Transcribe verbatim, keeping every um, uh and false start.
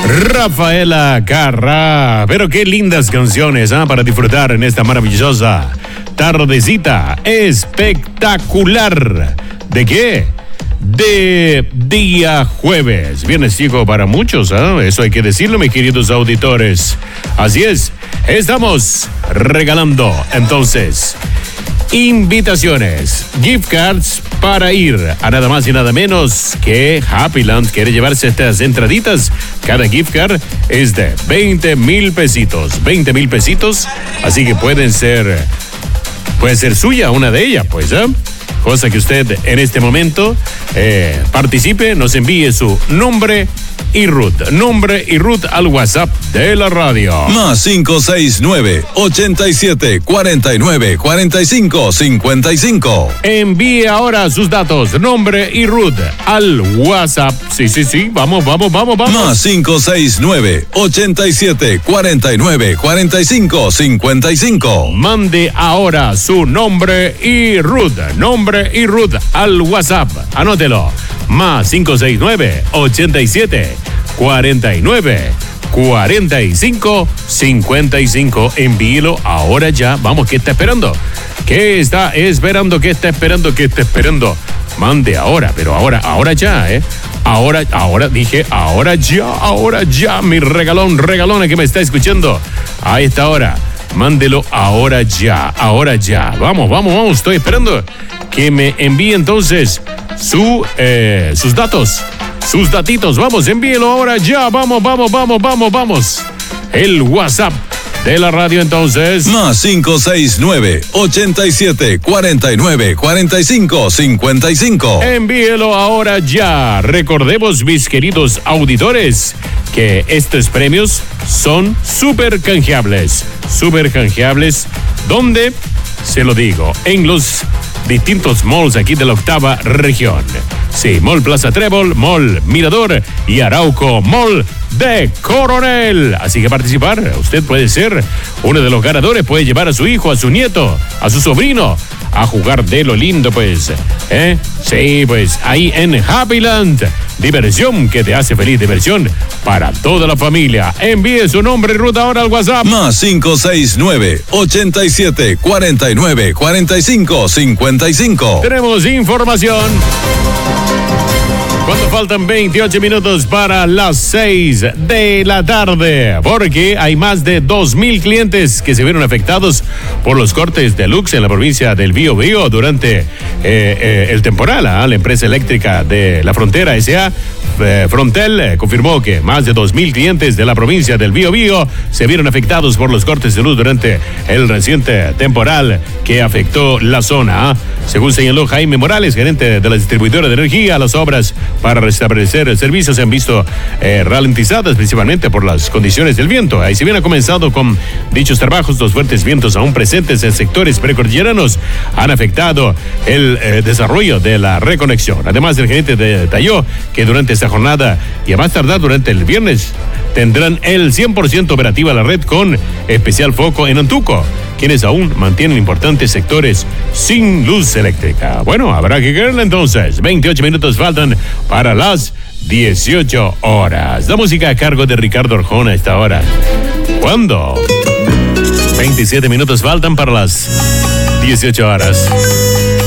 Rafaela Carrà. Pero qué lindas canciones, ¿eh? Para disfrutar en esta maravillosa tardecita espectacular. ¿De qué? De día jueves. Viernes chico para muchos, ¿eh? Eso hay que decirlo, mis queridos auditores. Así es, estamos regalando entonces invitaciones, gift cards para ir a nada más y nada menos que Happyland. Quiere llevarse estas entraditas. Cada gift card es de veinte mil pesitos. veinte mil pesitos. Así que pueden ser, puede ser suya una de ellas, pues, ¿eh? Cosa que usted en este momento eh, participe, nos envíe su nombre y root. Nombre y root al WhatsApp de la radio. Más cinco seis nueve, ochenta y siete, cuarenta y nueve, cuarenta y cinco, cincuenta y cinco. Envíe ahora sus datos, nombre y root al WhatsApp. Sí, sí, sí, vamos, vamos, vamos, vamos. Más cinco seis nueve, ochenta y siete, cuarenta y nueve, cuarenta y cinco, cincuenta y cinco. Mande ahora su nombre y root. Nombre y root al WhatsApp. Anótelo. Más cinco seis nueve, ochenta y siete, cuarenta y nueve, cuarenta y cinco, cincuenta y cinco. Envíelo ahora ya. Vamos, ¿qué está esperando? ¿Qué está esperando? ¿Qué está esperando? ¿Qué está esperando? Mande ahora, pero ahora, ahora ya, ¿eh? Ahora, ahora, dije, ahora ya, ahora ya, mi regalón, regalona que me está escuchando a esta hora. Mándelo ahora ya, ahora ya. Vamos, vamos, vamos, estoy esperando que me envíe entonces su, eh, sus datos, sus datitos. Vamos, envíelo ahora ya. Vamos, vamos, vamos, vamos, vamos. El WhatsApp de la radio entonces. Más cinco seis nueve, ochenta y siete, cuarenta y nueve, cuarenta y cinco, cincuenta y cinco. Envíelo ahora ya. Recordemos, mis queridos auditores, que estos premios son súper canjeables. Súper canjeables. ¿Dónde? Se lo digo, en los distintos malls aquí de la octava región. Sí, Mall Plaza Trébol, Mall Mirador y Arauco Mall de Coronel. Así que participar, usted puede ser uno de los ganadores, puede llevar a su hijo, a su nieto, a su sobrino a jugar de lo lindo, pues. ¿Eh? Sí, pues ahí en Happyland. Diversión que te hace feliz, diversión para toda la familia. Envíe su nombre y ruta ahora al WhatsApp. Más cinco seis nueve, ochenta y siete, cuarenta y nueve, cuarenta y cinco, cincuenta y cinco. Tenemos información. Cuando faltan veintiocho minutos para las seis de la tarde, porque hay más de dos mil clientes que se vieron afectados por los cortes de luz en la provincia del Biobío durante eh, eh, el temporal. ¿eh? La empresa eléctrica de la Frontera S A eh, Frontel eh, confirmó que más de dos mil clientes de la provincia del Biobío se vieron afectados por los cortes de luz durante el reciente temporal que afectó la zona. ¿eh? Según señaló Jaime Morales, gerente de la distribuidora de energía, las obras para restablecer el servicio se han visto eh, ralentizadas principalmente por las condiciones del viento. Ahí si bien ha comenzado con dichos trabajos, los fuertes vientos aún presentes en sectores precordilleranos han afectado el eh, desarrollo de la reconexión. Además, el gerente detalló que durante esta jornada y a más tardar durante el viernes tendrán el cien por ciento operativa la red con especial foco en Antuco, quienes aún mantienen importantes sectores sin luz eléctrica. Bueno, habrá que quererla entonces. veintiocho minutos faltan para las dieciocho horas. La música a cargo de Ricardo Arjona a esta hora. ¿Cuándo? veintisiete minutos faltan para las dieciocho horas.